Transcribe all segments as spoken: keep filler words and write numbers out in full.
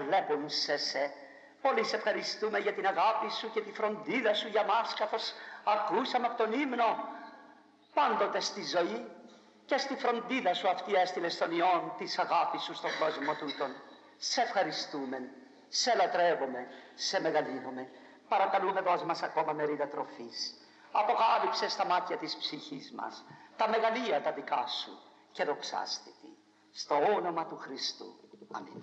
βλέπουν σε σε. Πολύ σε ευχαριστούμε για την αγάπη σου και τη φροντίδα σου για μας, καθώς ακούσαμε από τον ύμνο. Πάντοτε στη ζωή και στη φροντίδα σου αυτή έστειλε στον Υιόν της αγάπης σου στον κόσμο τούτον. Σε ευχαριστούμε, σε λατρεύουμε, σε μεγαλύνουμε. Παρακαλούμε, δώσ' μας ακόμα μερίδα τροφής. Αποκάλυψε στα μάτια της ψυχής μας τα μεγαλεία τα δικά σου και δοξάστη τη. Στο όνομα του Χριστού. Αμήν.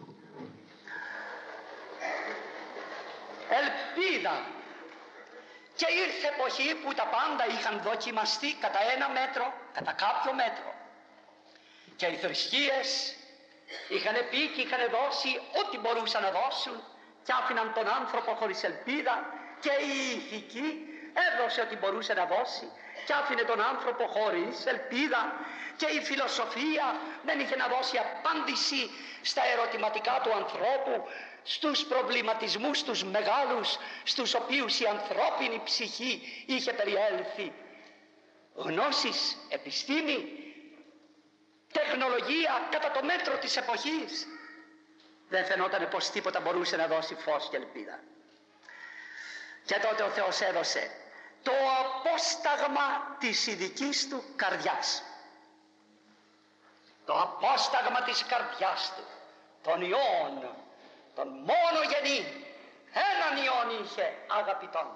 Ελπίδα. Και ήρθε εποχή που τα πάντα είχαν δοκιμαστεί κατά ένα μέτρο, κατά κάποιο μέτρο. Και οι θρησκείες είχαν πει και είχαν δώσει ό,τι μπορούσαν να δώσουν και άφηναν τον άνθρωπο χωρίς ελπίδα, και η ηθική έδωσε ό,τι μπορούσε να δώσει και άφηνε τον άνθρωπο χωρίς ελπίδα, και η φιλοσοφία δεν είχε να δώσει απάντηση στα ερωτηματικά του ανθρώπου, στους προβληματισμούς τους μεγάλους στους οποίους η ανθρώπινη ψυχή είχε περιέλθει. Γνώσεις, επιστήμη, τεχνολογία κατά το μέτρο της εποχής. Δεν φαινόταν πως τίποτα μπορούσε να δώσει φως και ελπίδα. Και τότε ο Θεός έδωσε το απόσταγμα της ειδικής του καρδιάς. Το απόσταγμα της καρδιάς του, τον Υιόν, τον μόνο γενή. Έναν Υιόν είχε, αγαπητόν.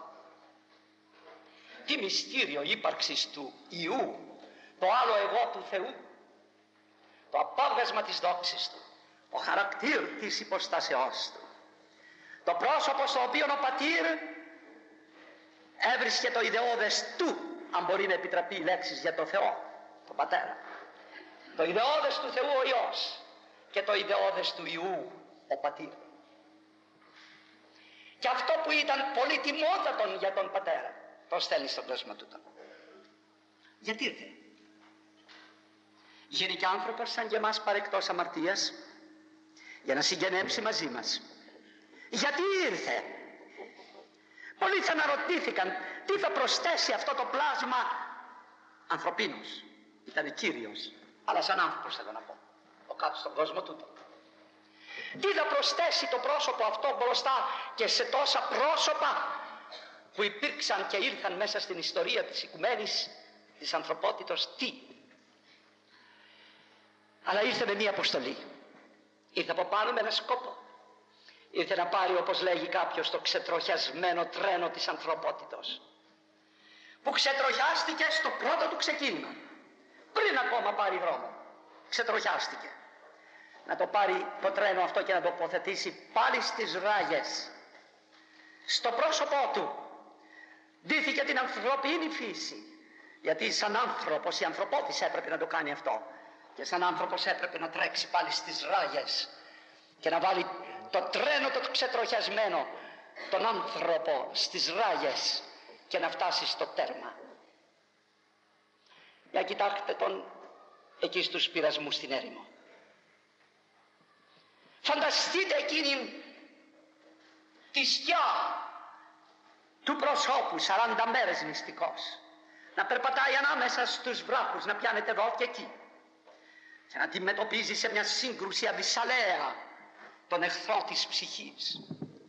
Τι μυστήριο ύπαρξης του Υιού, το άλλο εγώ του Θεού, το απάβγασμα της δόξης του, ο χαρακτήρ της υποστάσεώς του, το πρόσωπο στο οποίο ο Πατήρ έβρισκε το ιδεώδες του, αν μπορεί να επιτραπεί οι λέξεις για το Θεό, τον Πατέρα. Το ιδεώδες του Θεού ο Υιός και το ιδεώδες του Υιού ο Πατήρ. Και αυτό που ήταν πολύ τιμότατον για τον Πατέρα, το στέλνει στον κόσμο τούτο. Γιατί ήρθε? Γενικά άνθρωπος σαν και εμάς παρεκτός αμαρτίας, για να συγγενέψει μαζί μας. Γιατί ήρθε? Πολλοί θα αναρωτήθηκαν τι θα προσθέσει αυτό το πλάσμα ανθρωπίνος. Ήταν Κύριος, αλλά σαν άνθρωπος θέλω να πω, ο κάτω στον κόσμο τούτο. Τι θα προσθέσει το πρόσωπο αυτό μπροστά και σε τόσα πρόσωπα που υπήρξαν και ήρθαν μέσα στην ιστορία της οικουμένης της ανθρωπότητος? Τι? Αλλά ήρθε με μία αποστολή. Ήρθε από πάνω με ένα σκόπο. Ήρθε να πάρει, όπως λέγει κάποιος, το ξετροχιασμένο τρένο της ανθρωπότητος, που ξετροχιάστηκε στο πρώτο του ξεκίνημα, πριν ακόμα πάρει δρόμο. Ξετροχιάστηκε να το πάρει το τρένο αυτό και να το τοποθετήσει πάλι στις ράγες. Στο πρόσωπό του ντύθηκε την ανθρωπίνη φύση, γιατί σαν άνθρωπος, η ανθρωπότης έπρεπε να το κάνει αυτό, και σαν άνθρωπος έπρεπε να τρέξει πάλι στις ράγες και να βάλει το τρένο το ξετροχιασμένο, τον άνθρωπο, στις ράγες και να φτάσει στο τέρμα. Για κοιτάξτε τον εκεί στους πειρασμούς στην έρημο. Φανταστείτε εκείνη τη σκιά του προσώπου, σαράντα μέρες μυστικός, να περπατάει ανάμεσα στους βράχους, να πιάνεται εδώ και εκεί και να αντιμετωπίζει σε μια σύγκρουση αβυσσαλαία τον εχθρό της ψυχής.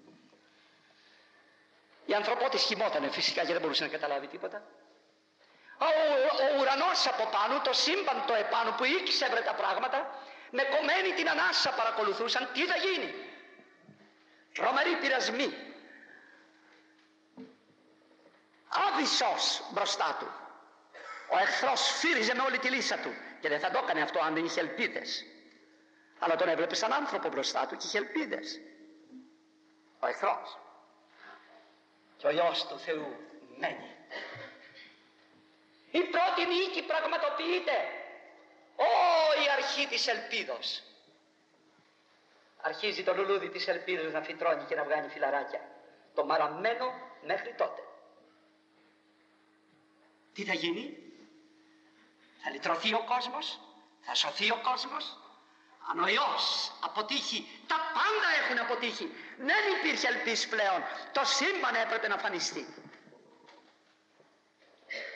Η ανθρωπότης χυμότανε φυσικά και δεν μπορούσε να καταλάβει τίποτα. Ο, ο ουρανός από πάνω, το σύμπαν το επάνω που ήξερε τα πράγματα, με κομμένη την ανάσα παρακολουθούσαν τι θα γίνει. Τρομεροί πειρασμοί. Άβυσσος μπροστά του. Ο εχθρός σφύριζε με όλη τη λύσα του και δεν θα το έκανε αυτό αν δεν είχε ελπίδες. Αλλά τον έβλεπε σαν άνθρωπο μπροστά του και είχε ελπίδες. Ο εχθρός. Και ο Υιός του Θεού μένει. Η πρώτη νίκη πραγματοποιείται. Ω, η αρχή της ελπίδος. Αρχίζει το λουλούδι της ελπίδος να φυτρώνει και να βγάλει φιλαράκια. Το μαραμένο μέχρι τότε. Τι θα γίνει? Θα λυτρωθεί ο κόσμος? Θα σωθεί ο κόσμος? Αν ο Υιός αποτύχει, τα πάντα έχουν αποτύχει. Δεν υπήρχε ελπίς πλέον. Το σύμπαν έπρεπε να φανιστεί.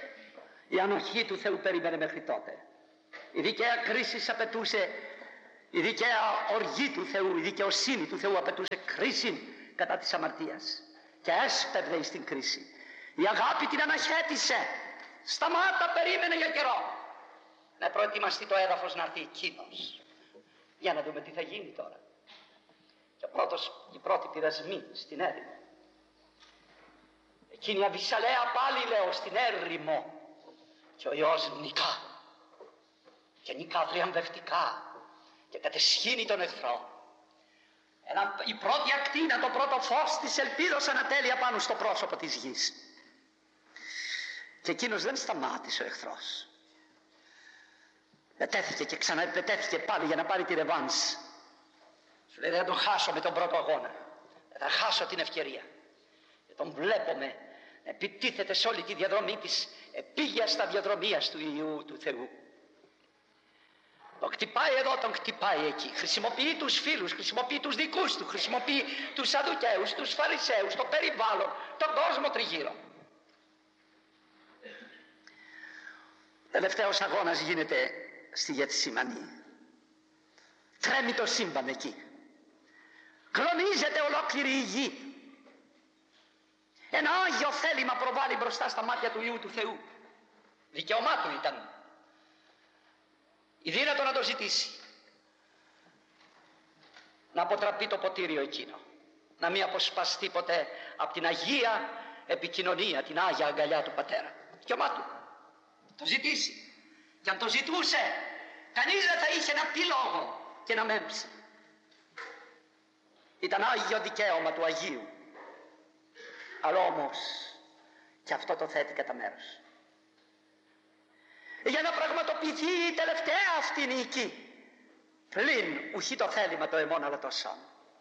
Η ανοχή του Θεού περίμενε μέχρι τότε. Η δικαία κρίση απαιτούσε Η δικαία οργή του Θεού, η δικαιοσύνη του Θεού απαιτούσε κρίση κατά της αμαρτίας και έσπευδε εις την κρίση. Η αγάπη την αναχέτησε. Σταμάτα, περίμενε για καιρό. Να προετοιμαστεί το έδαφος να έρθει εκείνος. Για να δούμε τι θα γίνει τώρα. Και πρώτος, η πρώτη πειρασμή στην έρημο. Εκείνη η Αβυσσαλέα πάλι, λέω, στην έρημο. Και ο Υιός νικά. Και νικά θριαμβευτικά. Και κατεσχύνει τον εχθρό. Ένα, η πρώτη ακτίνα, το πρώτο φως της ελπίδος ανατέλει απάνω στο πρόσωπο της γης. Και εκείνος δεν σταμάτησε ο εχθρός. Πετέθηκε και ξαναπετέθηκε πάλι για να πάρει τη ρεβάνς. Σου λέει, δεν θα τον χάσω με τον πρώτο αγώνα. Δεν θα χάσω την ευκαιρία. Και τον βλέπουμε να επιτίθεται σε όλη τη διαδρομή της επίγειας σταδιοδρομίας του Υιού του Θεού. Τον χτυπάει εδώ, τον χτυπάει εκεί. Χρησιμοποιεί τους φίλους, χρησιμοποιεί τους δικούς του, χρησιμοποιεί τους Σαδουκαίους, τους Φαρισαίους, το περιβάλλον, τον κόσμο τριγύρω. Τελευταίος αγώνας γίνεται στη Γετσιμανή. Τρέμει το σύμπαν εκεί. Κλονίζεται ολόκληρη η γη. Ένα άγιο θέλημα προβάλλει μπροστά στα μάτια του Υιού του Θεού. Δικαίωμά του ήταν. Η δύνατο να το ζητήσει. Να αποτραπεί το ποτήριο εκείνο. Να μην αποσπαστεί ποτέ από την Αγία επικοινωνία, την Άγια αγκαλιά του Πατέρα. Δικαίωμά του. Το ζητήσει. Και αν το ζητούσε, κανείς δεν θα είχε να πει λόγο και να μέμψει. Ήταν Άγιο δικαίωμα του Αγίου. Αλλά όμως και αυτό το θέτει κατά μέρος. Για να πραγματοποιηθεί η τελευταία αυτή νίκη, πλην ουχή το θέλημα το εμών αλλά το σώμα.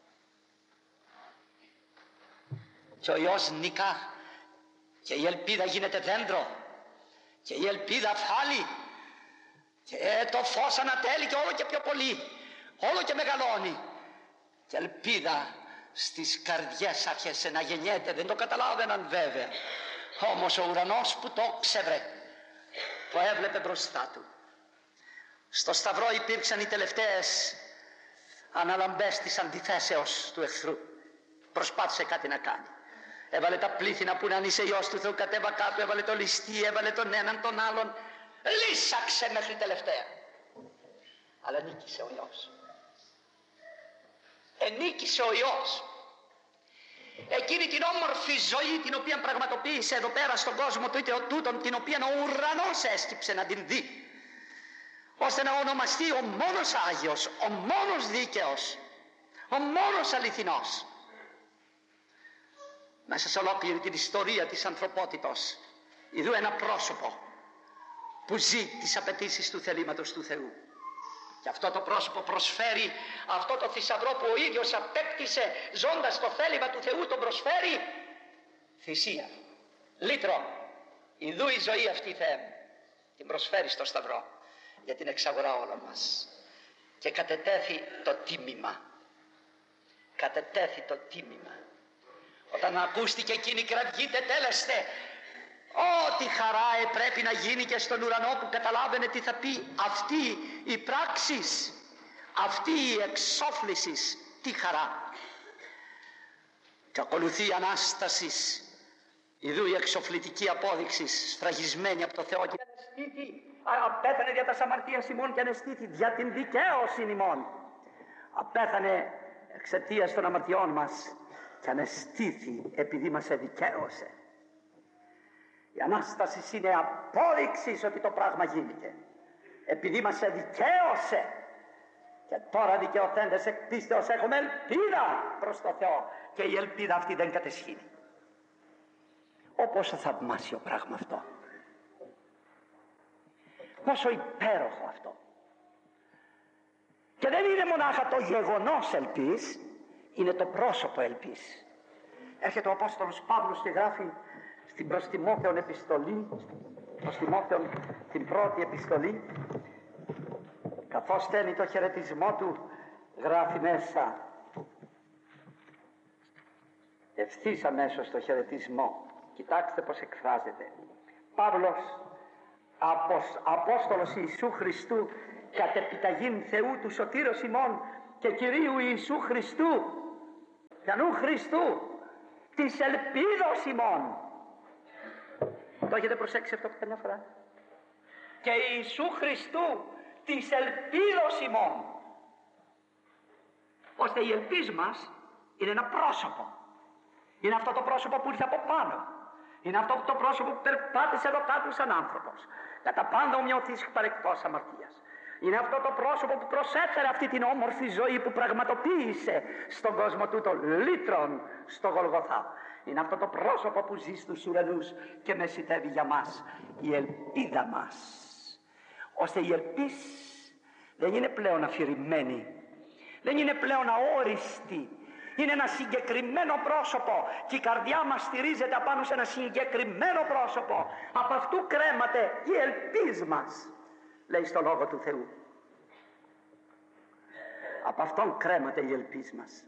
Και ο Υιός νικά και η ελπίδα γίνεται δέντρο και η ελπίδα φάλει και το φως ανατέλει και όλο και πιο πολύ, όλο και μεγαλώνει και ελπίδα στις καρδιές άρχισε να γεννιέται. Δεν το καταλάβαιναν βέβαια, όμως ο ουρανός που το ξέβρε το έβλεπε μπροστά του. Στο Σταυρό υπήρξαν οι τελευταίες αναλαμπές της αντιθέσεως του εχθρού. Προσπάθησε κάτι να κάνει. Έβαλε τα πλήθυνα που αν είσαι Υιός του Θεού κατέβα κάτω, έβαλε το ληστή, έβαλε τον έναν τον άλλον. Λύσαξε μέχρι τελευταία. Αλλά νίκησε ο Υιός. Ενίκησε ο Υιός. Εκείνη την όμορφη ζωή την οποία πραγματοποίησε εδώ πέρα στον κόσμο του είτε ο τούτον, την οποία ο ουρανός έσκυψε να την δει, ώστε να ονομαστεί ο μόνος Άγιος, ο μόνος δίκαιος, ο μόνος αληθινός. Μέσα σε ολόκληρη την ιστορία της ανθρωπότητος ειδού ένα πρόσωπο που ζει τις απαιτήσεις του θελήματος του Θεού. Και αυτό το πρόσωπο προσφέρει αυτό το θησαυρό που ο ίδιος απέκτησε ζώντας το θέλημα του Θεού, τον προσφέρει θυσία, λύτρο. Ιδού η ζωή αυτή, Θεέ μου, την προσφέρει στο Σταυρό για την εξαγορά όλων μας. Και κατετέθη το τίμημα. Κατετέθη το τίμημα. Όταν ακούστηκε εκείνη η κραυγή τετέλεστε, ό,τι χαρά πρέπει να γίνει και στον ουρανό που καταλάβαινε τι θα πει αυτή η πράξης, αυτή η εξόφλησης, τι χαρά. Και ακολουθεί η Ανάστασης, ιδού η εξοφλητική απόδειξη σφραγισμένη από το Θεό και αναισθήθη, απέθανε δια τας αμαρτίας ημών και αναισθήθη δια την δικαίωση ημών. Απέθανε εξαιτίας των αμαρτιών μας και αναισθήθη επειδή μας εδικαίωσε. Η Ανάσταση είναι απόδειξη ότι το πράγμα γίνηκε. Επειδή μας εδικαίωσε και τώρα δικαιωθέντες εκ πίστεως έχουμε ελπίδα προς το Θεό και η ελπίδα αυτή δεν κατεσχύνει. Πόσο θαυμάσιο πράγμα αυτό. Πόσο υπέροχο αυτό. Και δεν είναι μονάχα το γεγονός ελπίς, είναι το πρόσωπο ελπίς. Έρχεται ο Απόστολος Παύλος και γράφει στην προς Τιμόθεον επιστολή, προς Τιμόθεον την πρώτη επιστολή, καθώς στέλνει το χαιρετισμό του, γράφει μέσα ευθύς αμέσως το χαιρετισμό. Κοιτάξτε πως εκφράζεται. Παύλος, Απόστολος Ιησού Χριστού κατ' επιταγήν Θεού του σωτήρος ημών και Κυρίου Ιησού Χριστού, Ιανού Χριστού, της ελπίδος ημών. Το έχετε προσέξει αυτό καμιά φορά? Και Ιησού Χριστού, της ελπίδος ημών. Ώστε η ελπίς μας είναι ένα πρόσωπο. Είναι αυτό το πρόσωπο που ήρθε από πάνω. Είναι αυτό το πρόσωπο που περπάτησε εδώ κάτω σαν άνθρωπος. Κατά πάντα ομοιωθείς παρεκτός αμαρτίας. Είναι αυτό το πρόσωπο που προσέφερε αυτή την όμορφη ζωή που πραγματοποίησε στον κόσμο τούτο λύτρων στο Γολγοθά. Είναι αυτό το πρόσωπο που ζει στους ουρανούς και μεσητεύει για μας, η ελπίδα μας. Ώστε η ελπίς δεν είναι πλέον αφηρημένη, δεν είναι πλέον αόριστη. Είναι ένα συγκεκριμένο πρόσωπο και η καρδιά μας στηρίζεται απάνω σε ένα συγκεκριμένο πρόσωπο. Από αυτού κρέμαται η ελπίς μας, λέει στο Λόγο του Θεού. Από αυτόν κρέμαται η ελπίς μας.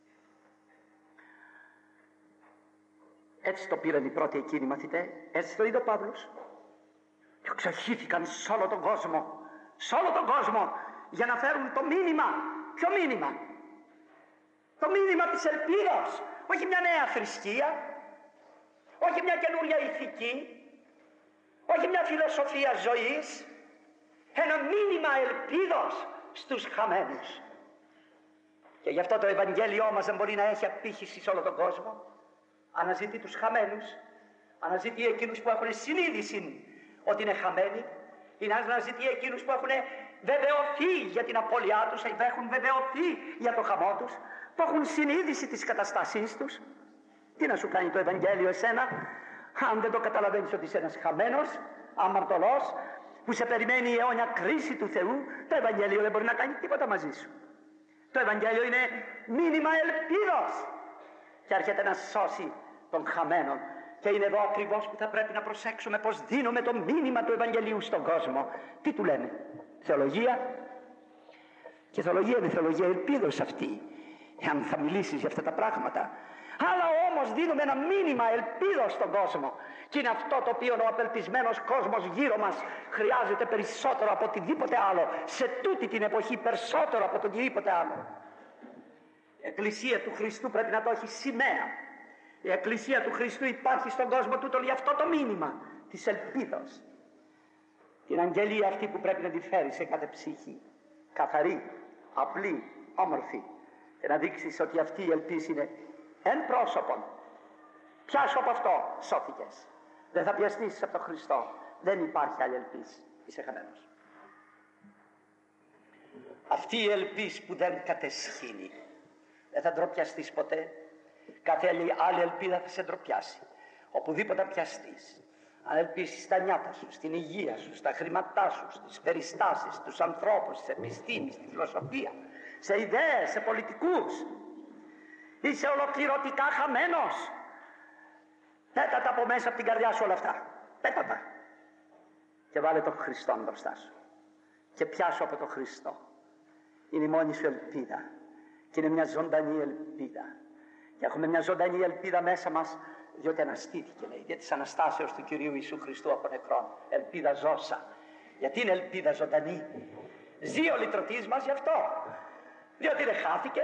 Έτσι το πήραν οι πρώτοι εκείνοι μαθητές, έτσι το είδε ο Παύλος. Και ξεχύθηκαν σε όλο τον κόσμο, σε όλο τον κόσμο, για να φέρουν το μήνυμα. Ποιο μήνυμα? Το μήνυμα της ελπίδας. Όχι μια νέα θρησκεία, όχι μια καινούρια ηθική, όχι μια φιλοσοφία ζωής. Ένα μήνυμα ελπίδος στους χαμένους. Και γι' αυτό το Ευαγγέλιό μας δεν μπορεί να έχει απήχηση σε όλο τον κόσμο. Αναζητεί τους χαμένους, αναζητεί εκείνους που έχουν συνείδηση ότι είναι χαμένοι, είναι αναζητεί εκείνους που έχουν βεβαιωθεί για την απώλειά τους, έχουν βεβαιωθεί για το χαμό τους, που έχουν συνείδηση της καταστάσής τους. Τι να σου κάνει το Ευαγγέλιο εσένα, αν δεν το καταλαβαίνεις ότι είσαι ένας χαμένος, αμαρτωλός, που σε περιμένει η αιώνια κρίση του Θεού? Το Ευαγγέλιο δεν μπορεί να κάνει τίποτα μαζί σου. Το Ευαγγέλιο είναι μήνυμα ελπίδος και έρχεται να σώσει τον χαμένον. Και είναι εδώ ακριβώς που θα πρέπει να προσέξουμε πως δίνουμε το μήνυμα του Ευαγγελίου στον κόσμο. Τι του λέμε? Θεολογία. Και θεολογία είναι θεολογία ελπίδος αυτή, εάν θα μιλήσεις για αυτά τα πράγματα. Αλλά όμως δίνουμε ένα μήνυμα ελπίδος στον κόσμο. Και είναι αυτό το οποίο ο απελπισμένος κόσμος γύρω μας χρειάζεται περισσότερο από οτιδήποτε άλλο, σε τούτη την εποχή περισσότερο από οτιδήποτε άλλο. Η Εκκλησία του Χριστού πρέπει να το έχει σημαία. Η Εκκλησία του Χριστού υπάρχει στον κόσμο τούτο για αυτό το μήνυμα της ελπίδος. Την αγγελία αυτή που πρέπει να τη φέρει σε κάθε ψυχή, καθαρή, απλή, όμορφη, και να δείξεις ότι αυτή η ελπίση είναι εν πρόσωπον. Πιάσου από αυτό, σώθηκες. Δεν θα πιαστείς από τον Χριστό. Δεν υπάρχει άλλη ελπίση. Είσαι χαμένος. Αυτή η ελπίση που δεν κατεσχύνει, δεν θα ντροπιαστείς ποτέ. Κάθε άλλη ελπίδα θα σε ντροπιάσει. Οπουδήποτε πιαστείς. Αν ελπίσεις στα νιάτα σου, στην υγεία σου, στα χρήματά σου, στις περιστάσεις, στους ανθρώπους, στις επιστήμες, στη φιλοσοφία, σε ιδέες, σε πολιτικούς, είσαι ολοκληρωτικά χαμένος. Πέτα τα από μέσα από την καρδιά σου όλα αυτά. Πέτα τα. Και βάλε τον Χριστό μπροστά σου. Και πιάσου από τον Χριστό. Είναι η μόνη σου ελπίδα. Και είναι μια ζωντανή ελπίδα. Και έχουμε μια ζωντανή ελπίδα μέσα μας, διότι αναστήθηκε, λέει, δια της Αναστάσεως του Κυρίου Ιησού Χριστού από νεκρών. Ελπίδα ζώσα. Γιατί είναι ελπίδα ζωντανή? Ζει ο λυτρωτής μας γι' αυτό. Διότι δεν χάθηκε.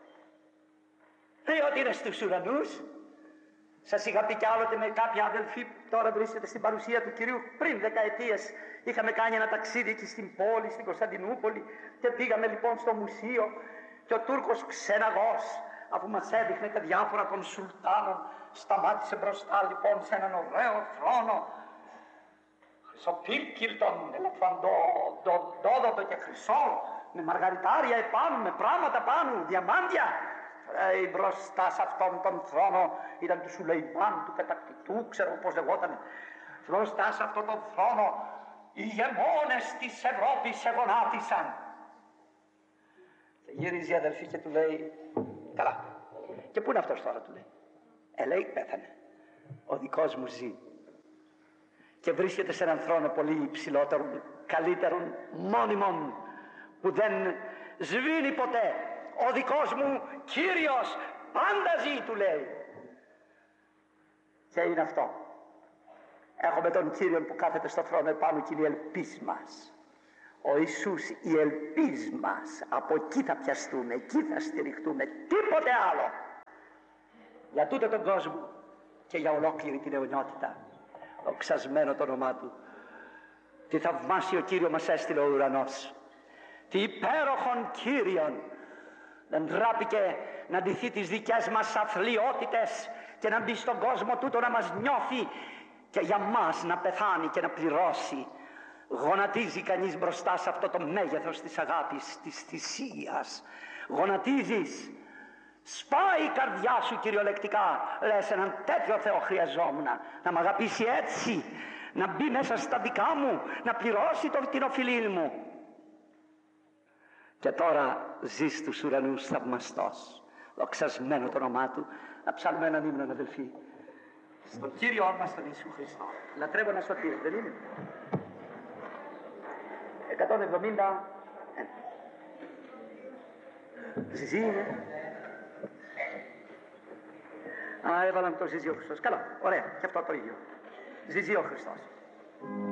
Διότι είναι στους ουρανούς. Σας είχα πει κι άλλοτε με κάποια αδελφή που τώρα βρίσκεται στην παρουσία του Κυρίου. Πριν δεκαετίες είχαμε κάνει ένα ταξίδι εκεί στην πόλη, στην Κωνσταντινούπολη, και πήγαμε λοιπόν στο μουσείο, και ο Τούρκος ξεναγός, αφού μας έδειχνε τα διάφορα των Σουλτάνων, σταμάτησε μπροστά λοιπόν σε έναν ωραίο θρόνο, χρυσοπύρκυρτον, ελεφαντόδοντο και χρυσό, με μαργαριτάρια επάνω, με πράγματα πάνω, διαμάντια. Ε, μπροστά σε αυτόν τον θρόνο ήταν του Σουλεϊμάν, του κατακτητού, ξέρω πώς λεγότανε. Μπροστά σε αυτόν τον θρόνο οι ηγεμόνες της Ευρώπης εγωνάτισαν. Και γύριζε η αδελφή και του λέει, καλά, και πού είναι αυτός τώρα, του λέει. Ε, λέει, πέθανε. Ο δικός μου ζει. Και βρίσκεται σε έναν θρόνο πολύ υψηλότερον, καλύτερον, μόνιμον, που δεν σβήνει ποτέ. Ο δικός μου Κύριος πάντα ζει, του λέει. Και είναι αυτό. Έχουμε τον Κύριο που κάθεται στο θρόνο επάνω και είναι η ελπίς μας. Ο Ιησούς η ελπίς μας, από εκεί θα πιαστούμε, εκεί θα στηριχτούμε, τίποτε άλλο. Για τούτο τον κόσμο και για ολόκληρη την αιωνιότητα, δοξασμένο το όνομά Του. Τι θαυμάσιο Κύριο μας έστειλε ο ουρανός, τι υπέροχον Κύριον. Δεν τράπηκε να ντυθεί τις δικές μας αθλιότητες και να μπει στον κόσμο τούτο να μας νιώθει και για μας να πεθάνει και να πληρώσει. Γονατίζει κανείς μπροστά σε αυτό το μέγεθος της αγάπης, της θυσίας. Γονατίζεις. Σπάει η καρδιά σου κυριολεκτικά. Λες, έναν τέτοιο Θεό χρειαζόμουν, να μ' αγαπήσει έτσι, να μπει μέσα στα δικά μου, να πληρώσει το, την οφειλή μου. Και τώρα ζει στους ουρανούς θαυμαστός, δοξασμένο το όνομά Του. Να ψάλουμε έναν ύμνο, αδελφοί, στον Κύριό μας τον Ιησού Χριστό. Λατρεύω να σωτήρει, δεν είναι? εκατόν εβδομήντα ένα. Ζυζί είναι. Α, έβαλαν το ζυζί ο Χριστός. Καλά, ωραία, και αυτό το ίδιο. Ζυζί ο Χριστός.